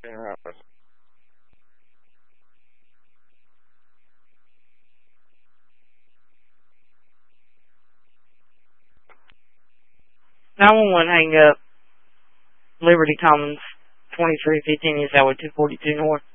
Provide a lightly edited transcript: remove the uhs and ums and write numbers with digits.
911, hang up. Liberty Commons, 2315 East Highway 242 North.